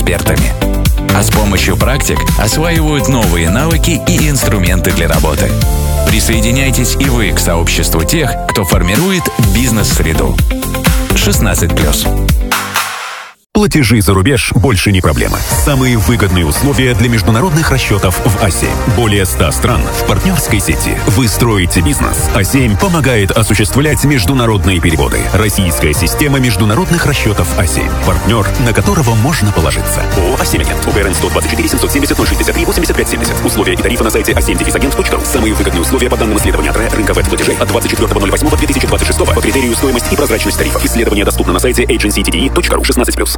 экспертами. А с помощью практик осваивают новые навыки и инструменты для работы. Присоединяйтесь и вы к сообществу тех, кто формирует бизнес-среду. 16+. Платежи за рубеж больше не проблема. Самые выгодные условия для международных расчетов в А7. Более 100 стран в партнерской сети. Вы строите бизнес. А7 помогает осуществлять международные переводы. Российская система международных расчетов А7. Партнер, на которого можно положиться. ООО «А7 Агент». УГРН 124 770 063 85 70. Условия и тарифы на сайте a7-agent.ru. Самые выгодные условия по данным исследования ТРЭ рынка веб-платежей от 24.08.2026 по критерию стоимость и прозрачность тарифов. Исследование доступно на сайте agencytde.ru. 16+.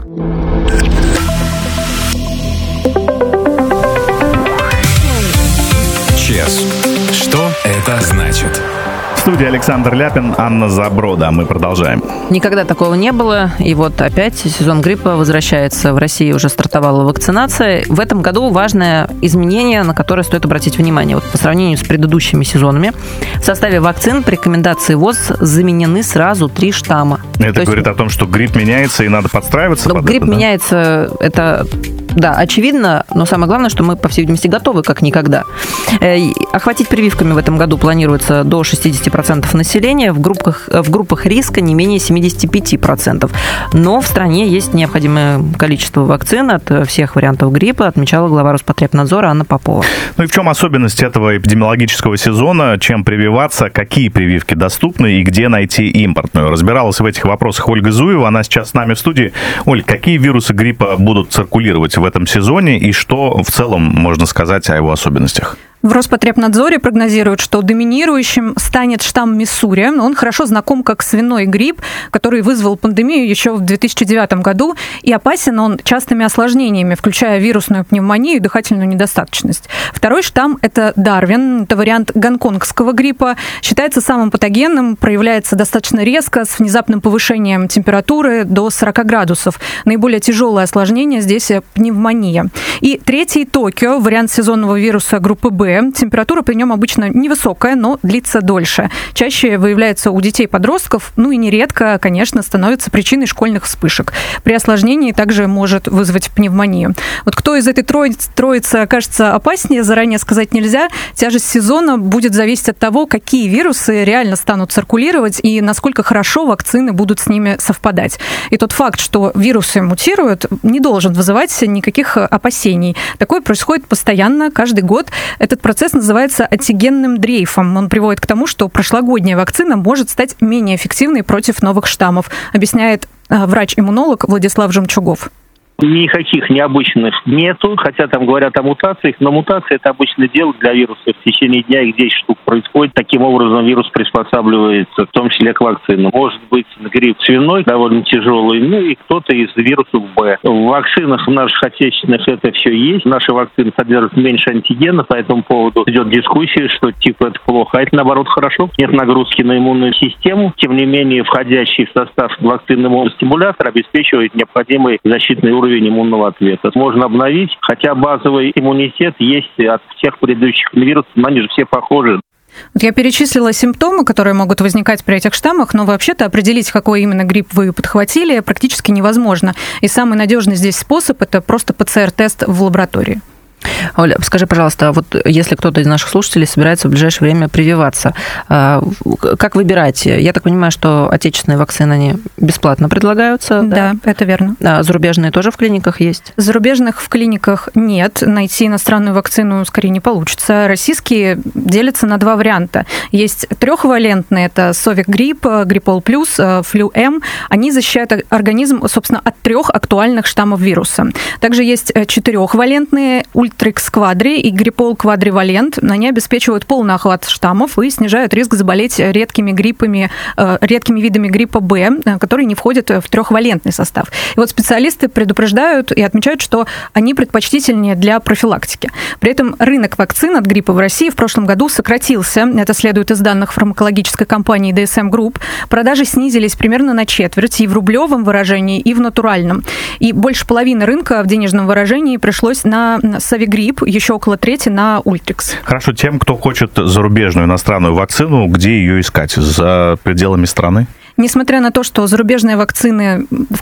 ЧЕС. Что это значит? В студии Александр Ляпин, Анна Заброда. Мы продолжаем. Никогда такого не было. И вот опять сезон гриппа возвращается. В России уже стартовала вакцинация. В этом году важное изменение, на которое стоит обратить внимание. Вот по сравнению с предыдущими сезонами в составе вакцин по рекомендации ВОЗ заменены сразу 3 штамма. Это говорит о том, что грипп меняется и надо подстраиваться под грипп это, да? меняется, это... Да, очевидно, но самое главное, что мы, по всей видимости, готовы как никогда. Охватить прививками в этом году планируется до 60% населения, в группах риска не менее 75%. Но в стране есть необходимое количество вакцин от всех вариантов гриппа, отмечала глава Роспотребнадзора Анна Попова. Ну и в чем особенность этого эпидемиологического сезона? Чем прививаться, какие прививки доступны и где найти импортную? Разбиралась в этих вопросах Ольга Зуева, она сейчас с нами в студии. Оль, какие вирусы гриппа будут циркулировать в этом сезоне и что в целом можно сказать о его особенностях? В Роспотребнадзоре прогнозируют, что доминирующим станет штамм Миссури. Он хорошо знаком как свиной грипп, который вызвал пандемию еще в 2009 году, и опасен он частыми осложнениями, включая вирусную пневмонию и дыхательную недостаточность. Второй штамм – это Дарвин, это вариант гонконгского гриппа, считается самым патогенным, проявляется достаточно резко, с внезапным повышением температуры до 40 градусов. Наиболее тяжелое осложнение здесь – пневмония. И третий – Токио, вариант сезонного вируса группы Б. Температура при нем обычно невысокая, но длится дольше. Чаще выявляется у детей-подростков, ну и нередко, конечно, становится причиной школьных вспышек. При осложнении также может вызвать пневмонию. Вот кто из этой троицы окажется опаснее, заранее сказать нельзя. Тяжесть сезона будет зависеть от того, какие вирусы реально станут циркулировать и насколько хорошо вакцины будут с ними совпадать. И тот факт, что вирусы мутируют, не должен вызывать никаких опасений. Такое происходит постоянно, каждый год. Этот процесс называется антигенным дрейфом. Он приводит к тому, что прошлогодняя вакцина может стать менее эффективной против новых штаммов, объясняет врач-иммунолог Владислав Жемчугов. Никаких необычных нету, хотя там говорят о мутациях, но мутация – это обычное дело для вируса. В течение дня их 10 штук происходит. Таким образом, вирус приспосабливается, в том числе к вакцинам. Может быть, грипп свиной довольно тяжелый, ну и кто-то из вирусов Б. В вакцинах наших отечественных это все есть. Наши вакцины содержат меньше антигена, по этому поводу идет дискуссия, что типа это плохо, а это наоборот хорошо. Нет нагрузки на иммунную систему. Тем не менее, входящий в состав вакцины иммуностимулятор обеспечивает необходимый защитный уровень иммунного ответа. Можно обновить, хотя базовый иммунитет есть от всех предыдущих вирусов, но они же все похожи. Вот я перечислила симптомы, которые могут возникать при этих штаммах, но вообще-то определить, какой именно грипп вы подхватили, практически невозможно. И самый надежный здесь способ – это просто ПЦР-тест в лаборатории. Оля, скажи, пожалуйста, вот если кто-то из наших слушателей собирается в ближайшее время прививаться, как выбирать? Я так понимаю, что отечественные вакцины, они бесплатно предлагаются? Да, это верно. А зарубежные тоже в клиниках есть? Зарубежных в клиниках нет. Найти иностранную вакцину скорее не получится. Российские делятся на 2 варианта. Есть 3-валентные, это Совик-грипп, Гриппол+, Флю-М. Они защищают организм, собственно, от 3 актуальных штаммов вируса. Также есть 4-валентные, Ультрикс Квадри и Гриппол Квадривалент. Они обеспечивают полный охват штаммов и снижают риск заболеть редкими видами гриппа Б, которые не входят в 3-валентный состав. И вот специалисты предупреждают и отмечают, что они предпочтительнее для профилактики. При этом рынок вакцин от гриппа в России в прошлом году сократился. Это следует из данных фармакологической компании DSM Group. Продажи снизились примерно на четверть и в рублевом выражении, и в натуральном. И больше половины рынка в денежном выражении пришлось на Совик-грипп, еще около трети на Ультрикс. Хорошо, тем, кто хочет зарубежную иностранную вакцину, где ее искать? За пределами страны? Несмотря на то, что зарубежные вакцины